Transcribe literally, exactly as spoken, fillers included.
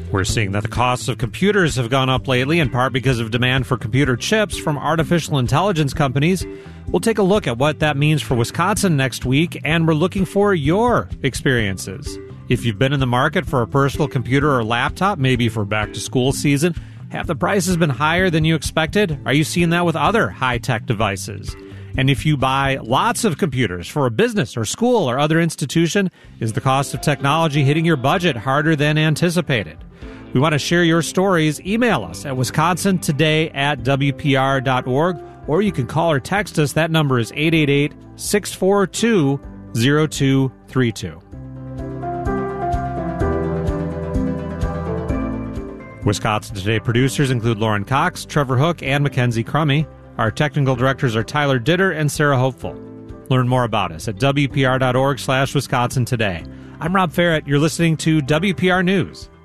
We're seeing that the costs of computers have gone up lately, in part because of demand for computer chips from artificial intelligence companies. We'll take a look at what that means for Wisconsin next week, and we're looking for your experiences. If you've been in the market for a personal computer or laptop, maybe for back-to-school season, have the prices been higher than you expected? Are you seeing that with other high-tech devices? And if you buy lots of computers for a business or school or other institution, is the cost of technology hitting your budget harder than anticipated? We want to share your stories. Email us at wisconsin today at w p r dot org, or you can call or text us. That number is eight eight eight, six four two, zero two three two. Wisconsin Today producers include Lauren Cox, Trevor Hook, and Mackenzie Crummy. Our technical directors are Tyler Ditter and Sarah Hopeful. Learn more about us at w p r dot org slash Wisconsin Today. I'm Rob Ferrett. You're listening to W P R News.